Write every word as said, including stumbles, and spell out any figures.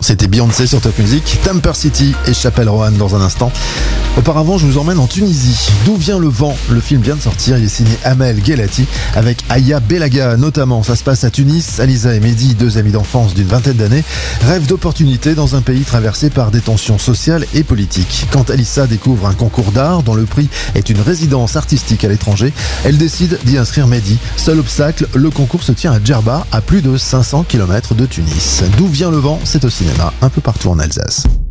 C'était Beyoncé sur Top Music, Temper City et Chapelle Roanne dans un instant. Auparavant, je vous emmène en Tunisie. D'où vient le vent? Le film vient de sortir, il est signé Amel Guelati avec Aya Belaga notamment. Ça se passe à Tunis. Alisa et Mehdi, deux amis d'enfance d'une vingtaine d'années, rêvent d'opportunités dans un pays traversé par des tensions sociales et politiques. Quand Alissa découvre un concours d'art dont le prix est une résidence artistique à l'étranger, elle décide d'y inscrire Mehdi. Seul obstacle, le concours se tient à Djerba, à plus de cinq cents kilomètres de Tunis. D'où vient le vent? C'est au cinéma, un peu partout en Alsace.